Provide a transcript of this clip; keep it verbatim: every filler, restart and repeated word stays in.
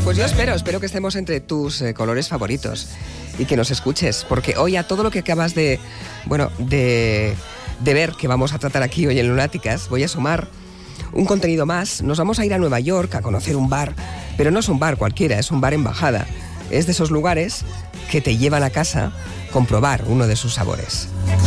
Pues yo espero, espero que estemos entre tus eh, colores favoritos y que nos escuches, porque hoy a todo lo que acabas de, bueno, de, de ver que vamos a tratar aquí hoy en Lunáticas, voy a sumar un contenido más. Nos vamos a ir a Nueva York a conocer un bar, pero no es un bar cualquiera, es un bar embajada. Es de esos lugares que te llevan a casa con probar uno de sus sabores.